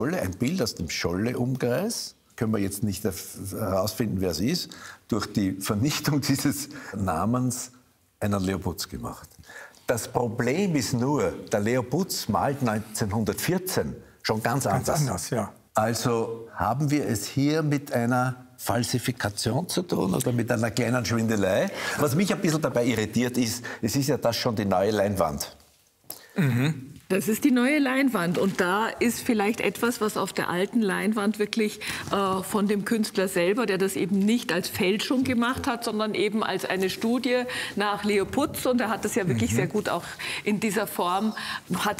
Ein Bild aus dem Scholle-Umkreis. Können wir jetzt nicht herausfinden, wer es ist, durch die Vernichtung dieses Namens einen Leo Butz gemacht. Das Problem ist nur, der Leo Butz malt 1914 schon ganz anders. Ganz anders, ja. Also haben wir es hier mit einer Falsifikation zu tun oder mit einer kleinen Schwindelei? Was mich ein bisschen dabei irritiert ist, es ist ja das schon die neue Leinwand. Mhm. Das ist die neue Leinwand und da ist vielleicht etwas, was auf der alten Leinwand wirklich von dem Künstler selber, der das eben nicht als Fälschung gemacht hat, sondern eben als eine Studie nach Leo Butz, und er hat das ja wirklich sehr gut auch in dieser Form, hat